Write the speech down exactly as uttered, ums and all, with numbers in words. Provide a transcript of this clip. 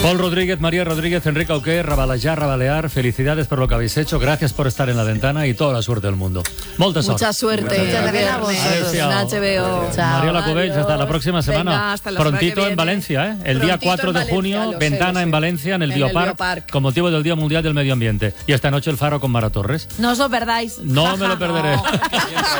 Paul Rodríguez, María Rodríguez, Enrique Auqué, Rabalejar, Rabalear, felicidades por lo que habéis hecho, gracias por estar en La Ventana y toda la suerte del mundo. Molta sort. Mucha suerte. Muchas gracias a vosotros. En H B O. Chao. Mariola Cubells, hasta la próxima semana. Venga, hasta la semana Prontito que en viene. Valencia, ¿eh? El día Prontito cuatro en de Valencia, junio, lo sé, Ventana lo sé. en Valencia, en el En el Biopark, Biopark. con motivo del Día Mundial del Medio Ambiente. Y esta noche el Faro con Mara Torres. No os lo perdáis. No Jaja. me lo perderé.